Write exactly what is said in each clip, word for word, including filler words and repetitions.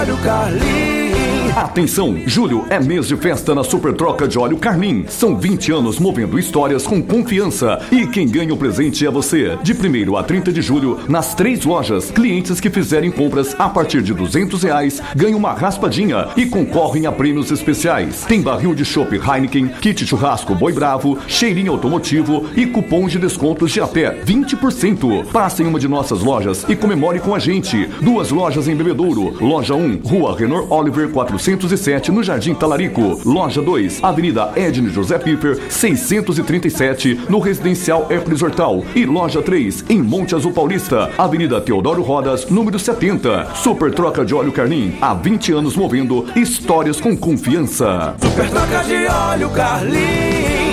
Atenção, julho é mês de festa na Super Troca de Óleo Carlin. São vinte anos movendo histórias com confiança. E quem ganha o presente é você. De primeiro a trinta de julho, nas três lojas, clientes que fizerem compras a partir de duzentos reais ganham uma raspadinha e concorrem a prêmios especiais. Tem barril de chopp Heineken, kit churrasco Boi Bravo, cheirinho automotivo e cupons de descontos de até vinte por cento. Passe em uma de nossas lojas e comemore com a gente. Duas lojas em Bebedouro. Loja um, Rua Renor Oliver quatrocentos e sete, no Jardim Talarico. Loja dois, Avenida Edne José Piffer, seiscentos e trinta e sete, no Residencial Hercules Hortal. E Loja três, em Monte Azul Paulista, Avenida Teodoro Rodas, número setenta. Super Troca de Óleo Carlin, há vinte anos movendo histórias com confiança. Super Troca de Óleo Carlin.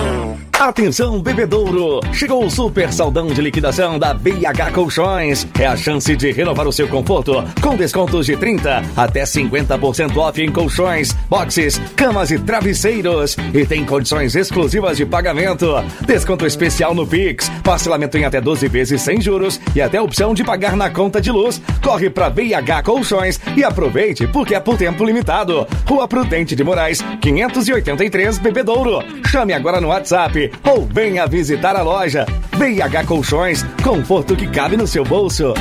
Atenção, Bebedouro! Chegou o super saldão de liquidação da B H Colchões. É a chance de renovar o seu conforto com descontos de trinta até cinquenta por cento off em colchões, boxes, camas e travesseiros. E tem condições exclusivas de pagamento. Desconto especial no Pix, parcelamento em até doze vezes sem juros e até opção de pagar na conta de luz. Corre pra B H Colchões e aproveite porque é por tempo limitado. Rua Prudente de Moraes, quinhentos e oitenta e três, Bebedouro. Chame agora no WhatsApp ou venha visitar a loja. B H Colchões, conforto que cabe no seu bolso.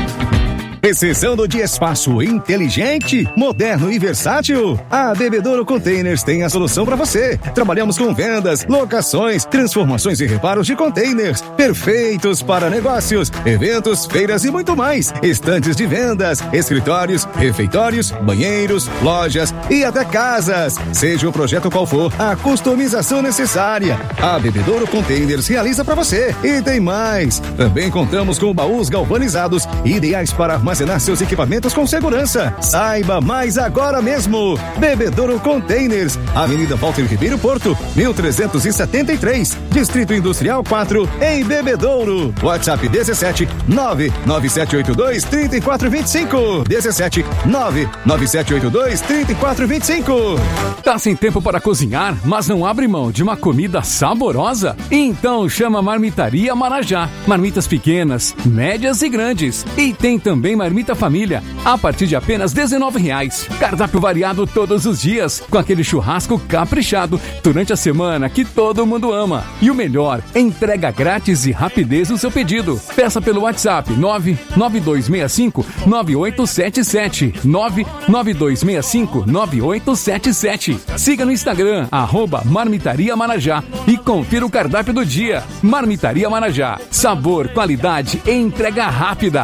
Precisando de espaço inteligente, moderno e versátil? A Bebedouro Containers tem a solução para você. Trabalhamos com vendas, locações, transformações e reparos de containers, perfeitos para negócios, eventos, feiras e muito mais. Estantes de vendas, escritórios, refeitórios, banheiros, lojas e até casas. Seja o projeto qual for, a customização necessária, a Bebedouro Containers realiza para você. E tem mais. Também contamos com baús galvanizados, ideais para armazenar seus equipamentos com segurança. Saiba mais agora mesmo. Bebedouro Containers, Avenida Walter Ribeiro Porto, mil trezentos e setenta e três, Distrito Industrial quatro, em Bebedouro. WhatsApp dezessete, nove nove sete oito dois, três quatro dois cinco. dezessete, nove nove sete oito dois, três quatro dois cinco. Tá sem tempo para cozinhar, mas não abre mão de uma comida saborosa? Então chama a Marmitaria Marajá. Marmitas pequenas, médias e grandes. E tem também Marmita Família, a partir de apenas dezenove reais. Cardápio variado todos os dias, com aquele churrasco caprichado durante a semana que todo mundo ama. E o melhor, entrega grátis e rapidez no seu pedido. Peça pelo WhatsApp nove nove dois seis cinco, nove oito sete sete, nove nove dois seis cinco, nove oito sete sete. Siga no Instagram, arroba Marmitaria Marajá e confira o cardápio do dia. Marmitaria Marajá, sabor, qualidade e entrega rápida.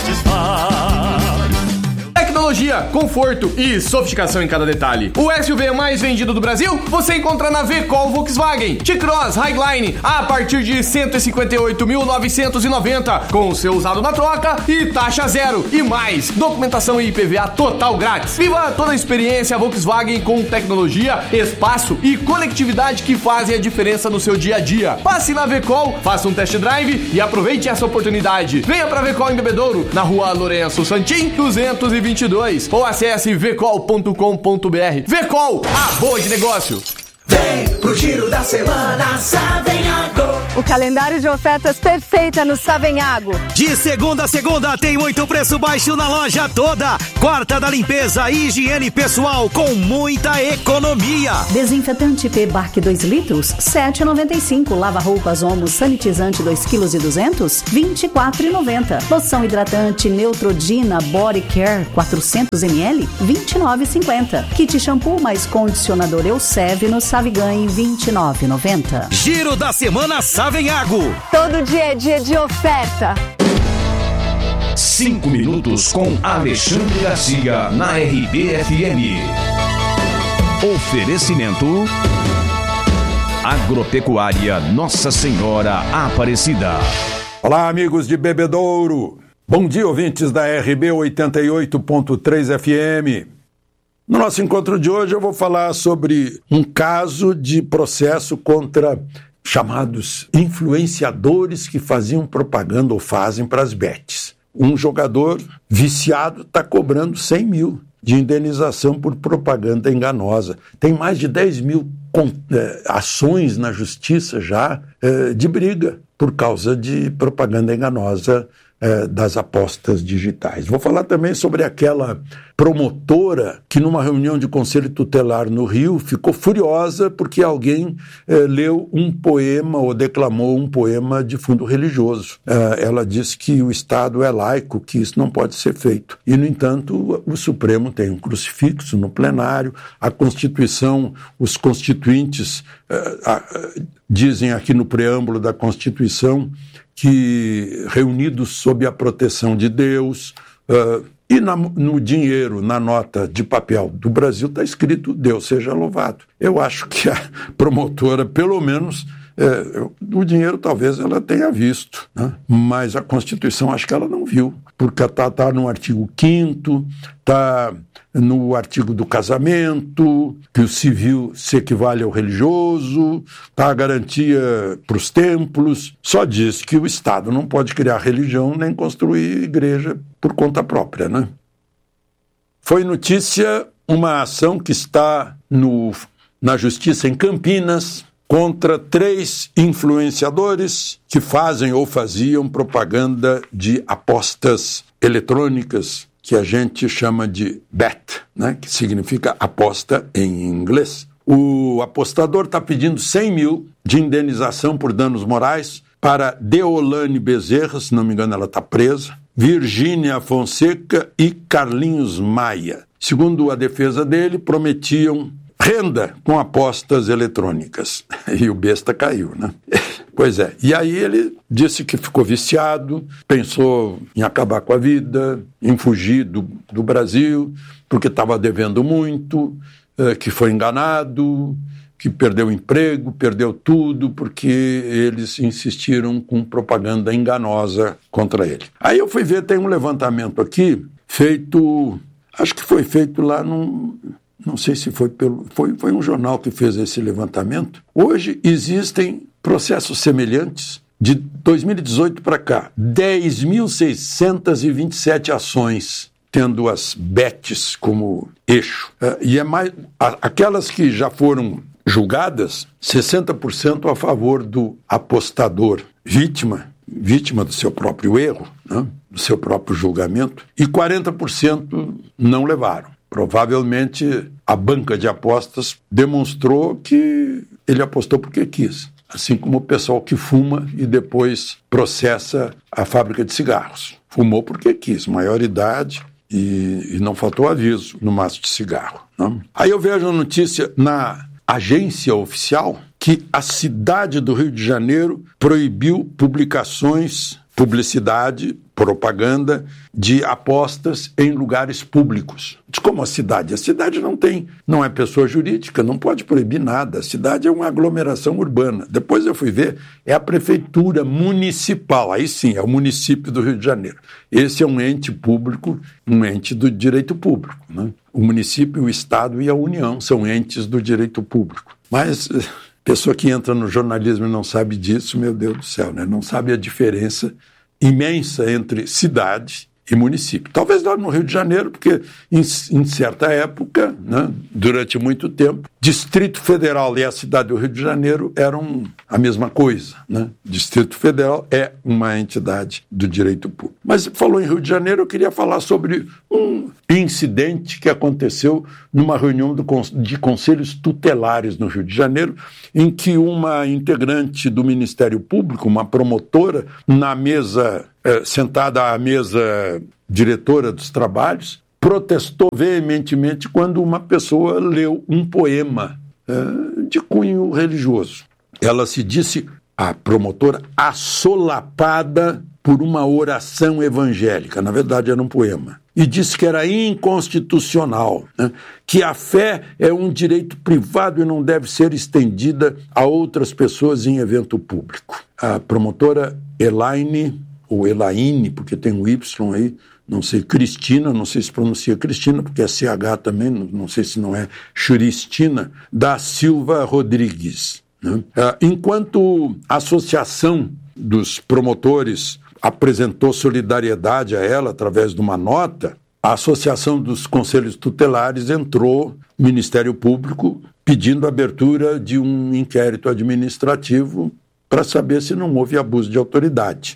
Tecnologia, conforto e sofisticação em cada detalhe. O S U V mais vendido do Brasil você encontra na V-Col Volkswagen. T-Cross Highline a partir de cento e cinquenta e oito mil novecentos e noventa, com o seu usado na troca e taxa zero. E mais, documentação e I P V A total grátis. Viva toda a experiência Volkswagen com tecnologia, espaço e conectividade que fazem a diferença no seu dia a dia. Passe na V-Col, faça um test drive e aproveite essa oportunidade. Venha pra V-Col em Bebedouro, na rua Lourenço Santim, duzentos e vinte e dois, ou acesse v col ponto com ponto b r. V-Col, a boa de negócio. Vem pro giro da semana Savenhago. O calendário de ofertas perfeita no Savenhago. De segunda a segunda tem muito preço baixo na loja toda. Quarta da limpeza e higiene pessoal com muita economia. Desinfetante P-Bark dois litros, sete reais e noventa e cinco. Lava-roupas Omo sanitizante dois quilos e duzentos, vinte e quatro reais e noventa. Loção hidratante Neutrogena Body Care quatrocentos mililitros, vinte e nove reais e cinquenta. Kit shampoo mais condicionador Elseve no Saviganhe, vinte e nove reais e noventa. Giro da semana Savenhago. Todo dia é dia de oferta. Cinco minutos com Alexandre Garcia na R B F M. Oferecimento Agropecuária Nossa Senhora Aparecida. Olá, amigos de Bebedouro. Bom dia, ouvintes da R B oitenta e oito ponto três F M. No nosso encontro de hoje eu vou falar sobre um caso de processo contra chamados influenciadores que faziam propaganda ou fazem para as bets. Um jogador viciado está cobrando cem mil de indenização por propaganda enganosa. Tem mais de dez mil eh, ações na justiça já eh, de briga por causa de propaganda enganosa eh, das apostas digitais. Vou falar também sobre aquela promotora que numa reunião de conselho tutelar no Rio ficou furiosa porque alguém eh, leu um poema ou declamou um poema de fundo religioso. Eh, ela disse que o Estado é laico, que isso não pode ser feito. E, no entanto, o Supremo tem um crucifixo no plenário, a Constituição, os constituintes eh, ah, dizem aqui no preâmbulo da Constituição que reunidos sob a proteção de Deus, uh, e na, no dinheiro, na nota de papel do Brasil, está escrito Deus seja louvado. Eu acho que a promotora, pelo menos, é, o dinheiro talvez ela tenha visto, né? Mas a Constituição acho que ela não viu, porque está tá no artigo quinto, está no artigo do casamento, que o civil se equivale ao religioso, está a garantia para os templos, só diz que o Estado não pode criar religião nem construir igreja por conta própria, né? Foi notícia uma ação que está no, na Justiça em Campinas contra três influenciadores que fazem ou faziam propaganda de apostas eletrônicas, que a gente chama de bet, né, que significa aposta em inglês. O apostador está pedindo cem mil de indenização por danos morais para Deolane Bezerra, se não me engano ela está presa, Virgínia Fonseca e Carlinhos Maia. Segundo a defesa dele, prometiam renda com apostas eletrônicas. E o besta caiu, né? Pois é. E aí ele disse que ficou viciado, pensou em acabar com a vida, em fugir do, do Brasil, porque estava devendo muito, eh, que foi enganado, que perdeu o emprego, perdeu tudo, porque eles insistiram com propaganda enganosa contra ele. Aí eu fui ver, tem um levantamento aqui, feito, acho que foi feito lá num... Não sei se foi pelo... Foi, foi um jornal que fez esse levantamento. Hoje existem processos semelhantes de dois mil e dezoito para cá. dez mil seiscentas e vinte e sete ações, tendo as bets como eixo. Uh, e é mais... A, aquelas que já foram julgadas, sessenta por cento a favor do apostador vítima, vítima do seu próprio erro, né, do seu próprio julgamento, e quarenta por cento não levaram. Provavelmente a banca de apostas demonstrou que ele apostou porque quis, assim como o pessoal que fuma e depois processa a fábrica de cigarros. Fumou porque quis, maioridade, e, e não faltou aviso no maço de cigarro, né? Aí eu vejo a notícia na agência oficial que a cidade do Rio de Janeiro proibiu publicações, publicidade, propaganda de apostas em lugares públicos. Como a cidade? A cidade não tem, não é pessoa jurídica, não pode proibir nada. A cidade é uma aglomeração urbana. Depois eu fui ver, é a prefeitura municipal, aí sim, é o município do Rio de Janeiro. Esse é um ente público, um ente do direito público, né? O município, o Estado e a União são entes do direito público. Mas pessoa que entra no jornalismo e não sabe disso, meu Deus do céu, né? Não sabe a diferença imensa entre cidade e município. Talvez lá no Rio de Janeiro, porque em, em certa época, né, durante muito tempo, Distrito Federal e a cidade do Rio de Janeiro eram a mesma coisa, né? Distrito Federal é uma entidade do direito público. Mas falou em Rio de Janeiro, eu queria falar sobre um incidente que aconteceu numa reunião do, de conselhos tutelares no Rio de Janeiro, em que uma integrante do Ministério Público, uma promotora, na mesa, eh, sentada à mesa diretora dos trabalhos, protestou veementemente quando uma pessoa leu um poema uh, de cunho religioso. Ela se disse, a promotora, assolapada por uma oração evangélica. Na verdade, era um poema. E disse que era inconstitucional, né? Que a fé é um direito privado e não deve ser estendida a outras pessoas em evento público. A promotora Elaine, ou Elaine, porque tem um Y aí, não sei, Cristina, não sei se pronuncia Cristina, porque é C H também, não sei se não é Churistina, da Silva Rodrigues, né? Enquanto a Associação dos Promotores apresentou solidariedade a ela através de uma nota, a Associação dos Conselhos Tutelares entrou no Ministério Público pedindo a abertura de um inquérito administrativo para saber se não houve abuso de autoridade.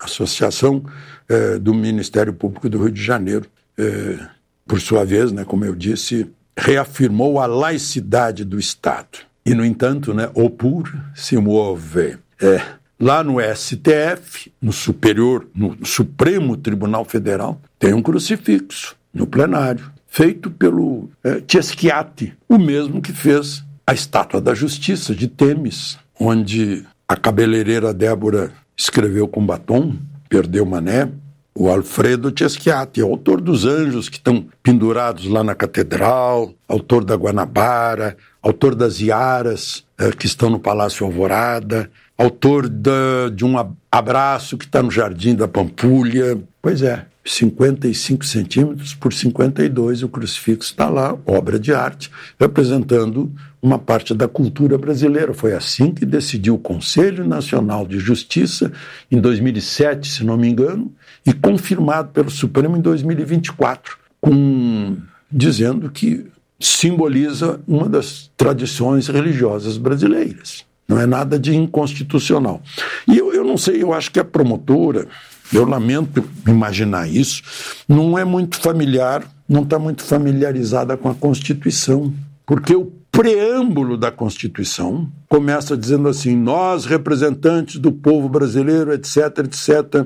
associação é, do Ministério Público do Rio de Janeiro. É, por sua vez, né, como eu disse, reafirmou a laicidade do Estado. E, no entanto, né, opur se move. É, lá no S T F, no Superior, no Supremo Tribunal Federal, tem um crucifixo no plenário, feito pelo é, Cheschiati, o mesmo que fez a Estátua da Justiça de Temis, onde a cabeleireira Débora escreveu com batom, perdeu mané. O Alfredo Cheschiati, autor dos anjos que estão pendurados lá na catedral, autor da Guanabara, autor das Iaras eh, que estão no Palácio Alvorada, autor da, de um abraço que está no Jardim da Pampulha. Pois é, cinquenta e cinco centímetros por cinquenta e dois, o crucifixo está lá, obra de arte, representando uma parte da cultura brasileira. Foi assim que decidiu o Conselho Nacional de Justiça em dois mil e sete, se não me engano, e confirmado pelo Supremo em dois mil e vinte e quatro, com, dizendo que simboliza uma das tradições religiosas brasileiras. Não é nada de inconstitucional. E eu, eu não sei, eu acho que a promotora, eu lamento imaginar isso, não é muito familiar, não está muito familiarizada com a Constituição, porque o preâmbulo da Constituição começa dizendo assim: nós, representantes do povo brasileiro, etc, etc,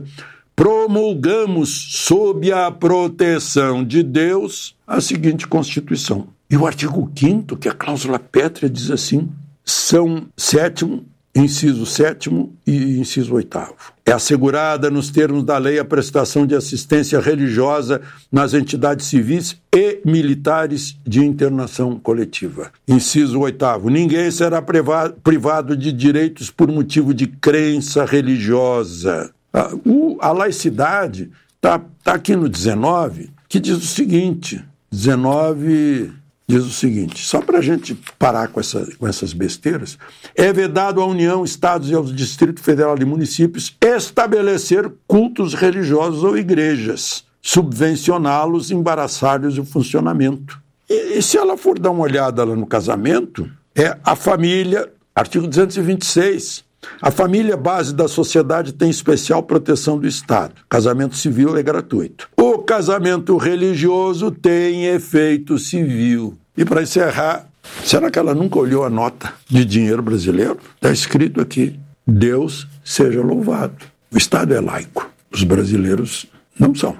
promulgamos sob a proteção de Deus a seguinte Constituição. E o artigo quinto, que é a cláusula pétrea, diz assim: são sétimo, inciso sétimo e inciso oitavo. É assegurada nos termos da lei a prestação de assistência religiosa nas entidades civis e militares de internação coletiva. Inciso oitavo. Ninguém será privado de direitos por motivo de crença religiosa. A, o, a laicidade está tá aqui no dezenove, que diz o seguinte, dezenove... diz o seguinte, só para a gente parar com, essa, com essas besteiras: é vedado à União, Estados e aos Distritos Federal e municípios estabelecer cultos religiosos ou igrejas, subvencioná-los, embaraçar-lhes o funcionamento. E, e se ela for dar uma olhada lá no casamento, é a família, artigo duzentos e vinte e seis, a família base da sociedade tem especial proteção do Estado. Casamento civil é gratuito. O casamento religioso tem efeito civil. E para encerrar, será que ela nunca olhou a nota de dinheiro brasileiro? Está escrito aqui: Deus seja louvado. O Estado é laico, os brasileiros não são.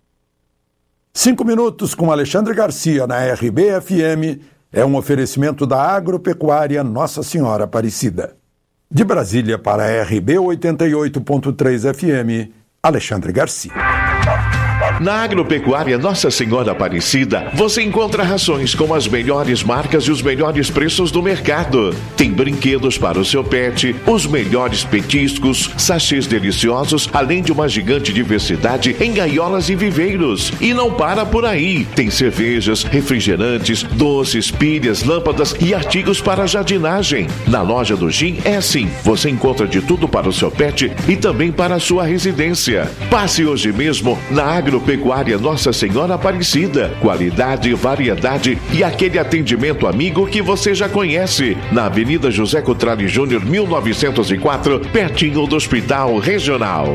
Cinco minutos com Alexandre Garcia na R B F M é um oferecimento da Agropecuária Nossa Senhora Aparecida. De Brasília para a R B oitenta e oito ponto três F M, Alexandre Garcia. Na Agropecuária Nossa Senhora Aparecida, você encontra rações com as melhores marcas e os melhores preços do mercado. Tem brinquedos para o seu pet, os melhores petiscos, sachês deliciosos, além de uma gigante diversidade em gaiolas e viveiros. E não para por aí. Tem cervejas, refrigerantes, doces, pilhas, lâmpadas e artigos para jardinagem. Na loja do Gin é assim. Você encontra de tudo para o seu pet e também para a sua residência. Passe hoje mesmo na Agropecuária Pecuária Nossa Senhora Aparecida. Qualidade, variedade e aquele atendimento amigo que você já conhece. Na Avenida José Cotrali Júnior, mil novecentos e quatro, pertinho do Hospital Regional.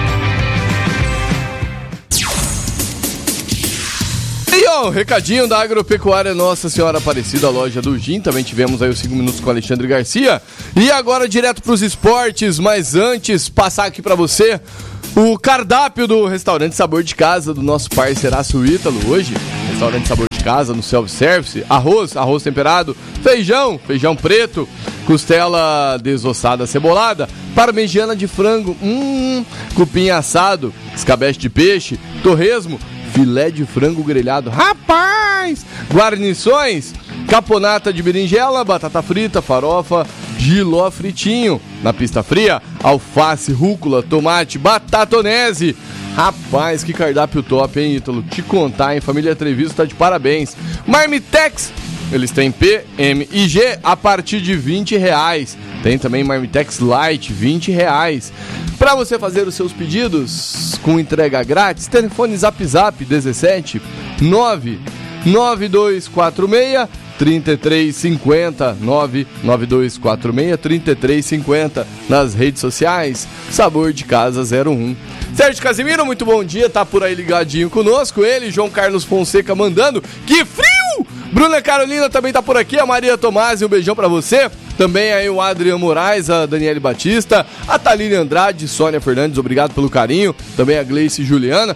E ó, recadinho da Agropecuária Nossa Senhora Aparecida, loja do Gin. Também tivemos aí os cinco minutos com o Alexandre Garcia. E agora direto para os esportes, mas antes, passar aqui para você o cardápio do restaurante Sabor de Casa do nosso parceiraço Ítalo hoje. Restaurante Sabor de Casa no self-service. Arroz, arroz temperado, feijão, feijão preto, costela desossada cebolada, parmegiana de frango, hum, cupim assado, escabeche de peixe, torresmo, filé de frango grelhado, rapaz! Guarnições, caponata de berinjela, batata frita, farofa, jiló fritinho. Na pista fria, alface, rúcula, tomate, batatonese. Rapaz, que cardápio top, hein, Ítalo? Te contar, hein? Família Treviso tá de parabéns. Marmitex, eles têm P, M e G a partir de vinte reais. Tem também Marmitex Light, vinte reais. Para você fazer os seus pedidos com entrega grátis, telefone Zap Zap dezessete nove nove dois quatro seis trinta e três cinquenta, nove nove dois quatro seis, trinta e três cinquenta. Nas redes sociais, Sabor de Casa zero um. Sérgio Casimiro, muito bom dia, tá por aí ligadinho conosco. Ele, João Carlos Fonseca, mandando. Que frio! Bruna Carolina também tá por aqui, a Maria Tomasi, um beijão pra você. Também aí o Adriano Moraes, a Daniele Batista, a Thaline Andrade, Sônia Fernandes, obrigado pelo carinho. Também a Gleice Juliana.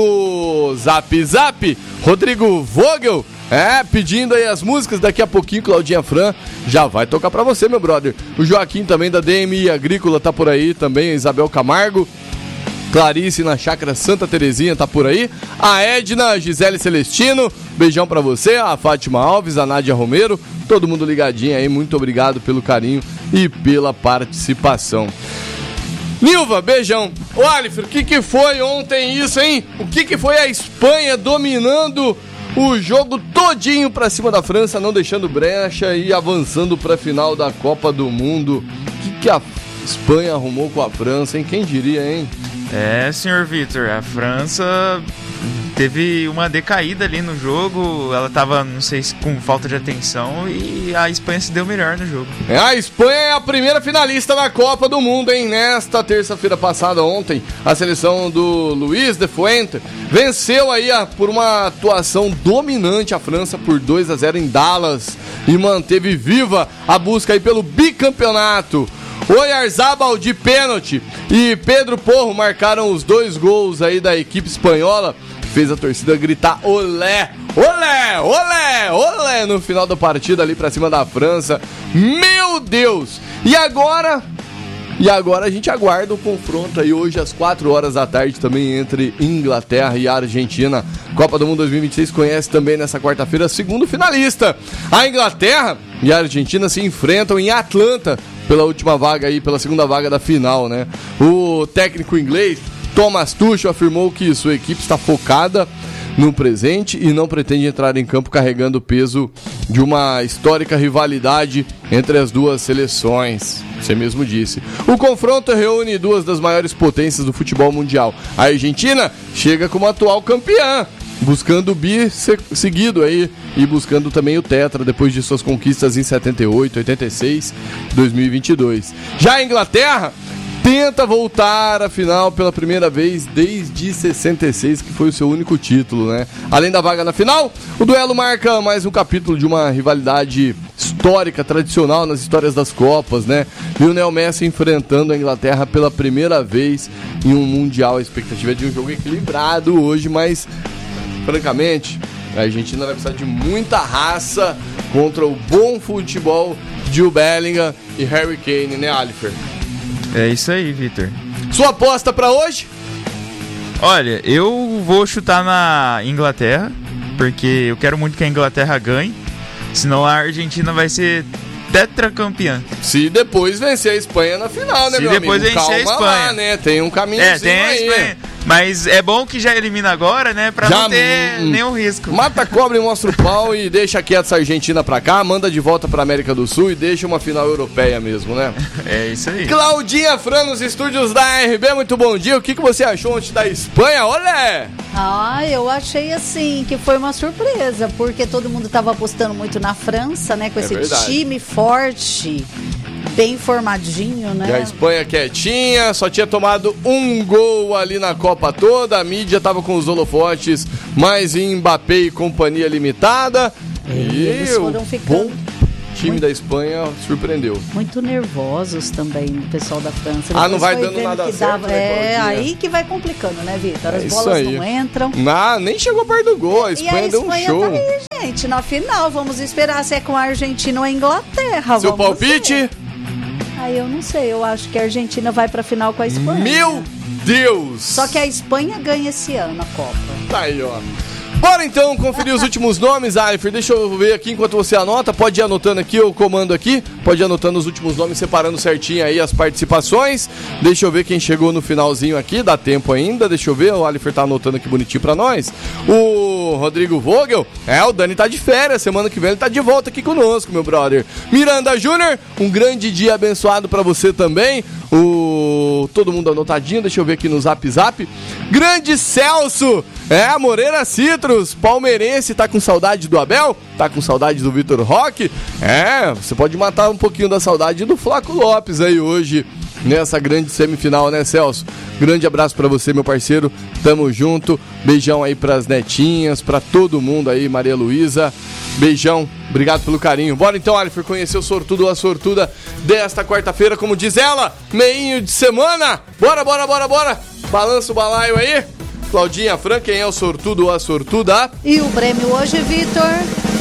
No Zap Zap, Rodrigo Vogel, é, pedindo aí as músicas. Daqui a pouquinho, Claudinha Fran já vai tocar pra você, meu brother. O Joaquim também da D M I Agrícola tá por aí, também a Isabel Camargo. Clarice na Chácara Santa Terezinha tá por aí. A Edna, a Gisele Celestino, beijão pra você. A Fátima Alves, a Nádia Romero, todo mundo ligadinho aí, muito obrigado pelo carinho e pela participação. Nilva, beijão. Ô Alifer, o que que foi ontem isso, hein? O que que foi a Espanha dominando o jogo todinho pra cima da França, não deixando brecha e avançando pra final da Copa do Mundo? O que que a Espanha arrumou com a França, hein? Quem diria, hein? É, senhor Vitor, a França teve uma decaída ali no jogo, ela tava, não sei se com falta de atenção, e a Espanha se deu melhor no jogo. É, a Espanha é a primeira finalista da Copa do Mundo, hein? Nesta terça-feira passada, ontem, a seleção do Luiz de Fuente venceu aí a, por uma atuação dominante a França por dois a zero em Dallas e manteve viva a busca aí pelo bicampeonato. Oyarzabal de pênalti e Pedro Porro marcaram os dois gols aí da equipe espanhola. Fez a torcida gritar olé, olé, olé, olé no final da partida ali pra cima da França. Meu Deus! E agora... E agora a gente aguarda o confronto aí hoje às quatro horas da tarde também entre Inglaterra e Argentina. Copa do Mundo dois mil e vinte e seis conhece também nessa quarta-feira segundo finalista. A Inglaterra e a Argentina se enfrentam em Atlanta pela última vaga aí, pela segunda vaga da final, né? O técnico inglês Thomas Tuchel afirmou que sua equipe está focada no presente e não pretende entrar em campo carregando o peso de uma histórica rivalidade entre as duas seleções. Você mesmo disse. O confronto reúne duas das maiores potências do futebol mundial. A Argentina chega como atual campeã, buscando o bi seguido aí e buscando também o tetra depois de suas conquistas em setenta e oito, oitenta e seis, dois mil e vinte e dois. Já a Inglaterra tenta voltar à final pela primeira vez desde sessenta e seis, que foi o seu único título, né? Além da vaga na final, o duelo marca mais um capítulo de uma rivalidade histórica, tradicional nas histórias das Copas, né? Lionel Messi enfrentando a Inglaterra pela primeira vez em um Mundial. A expectativa é de um jogo equilibrado hoje, mas, francamente, a Argentina vai precisar de muita raça contra o bom futebol de Jude Bellingham e Harry Kane, né, Alifer? É isso aí, Vitor. Sua aposta pra hoje? Olha, eu vou chutar na Inglaterra, porque eu quero muito que a Inglaterra ganhe, senão a Argentina vai ser tetracampeã. Se depois vencer a Espanha na final, né, Se meu depois amigo? vencer Calma a Espanha. lá, né? Tem um caminhozinho é, tem a aí. Espanha. Mas é bom que já elimina agora, né? Pra já não ter hum, nenhum risco. Mata a cobra e mostra o pau e deixa quieto essa Argentina pra cá, manda de volta pra América do Sul e deixa uma final europeia mesmo, né? É isso aí. Claudinha Fran nos estúdios da R B, muito bom dia. O que, que você achou antes da Espanha? Olé! Ah, eu achei assim, que foi uma surpresa, porque todo mundo tava apostando muito na França, né? Com é esse verdade. time forte, bem formadinho, né? E a Espanha quietinha, só tinha tomado um gol ali na Copa toda, a mídia tava com os holofotes mais em Mbappé e companhia limitada. E, e eles foram ficando... bom time muito, da Espanha surpreendeu. Muito nervosos também, o pessoal da França. Ah, Depois não vai dando nada certo, dava, né, É, aí que vai complicando, né, Vitor? As é bolas aí. não entram. Não, nem chegou perto do gol, a Espanha, e a deu Espanha um show. Tá aí, gente, na final, vamos esperar se é com a Argentina ou a Inglaterra. Seu vamos palpite? Ver. Ah, eu não sei, eu acho que a Argentina vai pra final com a Espanha. Meu Deus! Só que a Espanha ganha esse ano a Copa. Tá aí, ó. Bora então conferir os últimos nomes, Alifer. Deixa eu ver aqui enquanto você anota. Pode ir anotando aqui o comando aqui. Pode ir anotando os últimos nomes, separando certinho aí as participações. Deixa eu ver quem chegou no finalzinho aqui. Dá tempo ainda. Deixa eu ver. O Alifer tá anotando aqui bonitinho pra nós. O Rodrigo Vogel. É, o Dani tá de férias. Semana que vem ele tá de volta aqui conosco, meu brother. Miranda Júnior, um grande dia abençoado pra você também. O... Todo mundo anotadinho. Deixa eu ver aqui no Zap Zap. Grande Celso É, a Moreira Citrus, palmeirense, tá com saudade do Abel? Tá com saudade do Vitor Roque? É, você pode matar um pouquinho da saudade do Flaco Lopes aí hoje, nessa grande semifinal, né, Celso? Grande abraço pra você, meu parceiro, tamo junto, beijão aí pras netinhas, pra todo mundo aí, Maria Luísa, beijão, obrigado pelo carinho. Bora então, Alifer, conhecer o sortudo ou a sortuda desta quarta-feira, como diz ela, meinho de semana, bora, bora, bora, bora, balança o balaio aí. Claudinha Fran, quem é o sortudo ou a sortuda? E o prêmio hoje, Vitor?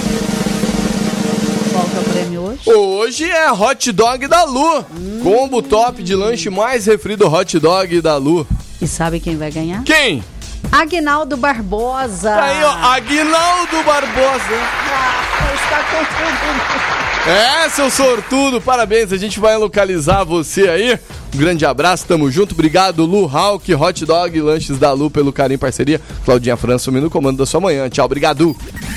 Qual que é o prêmio hoje? Hoje é Hot Dog da Lu. Hum. Combo top de lanche mais refri do Hot Dog da Lu. E sabe quem vai ganhar? Quem? Aguinaldo Barbosa. Aí, ó, Aguinaldo Barbosa. Ah, está confundindo. É, seu sortudo, parabéns. A gente vai localizar você aí. Um grande abraço, tamo junto. Obrigado, Lu Hawk, Hot Dog, Lanches da Lu, pelo carinho e parceria. Claudinha França, sumindo o comando da sua manhã. Tchau, obrigado.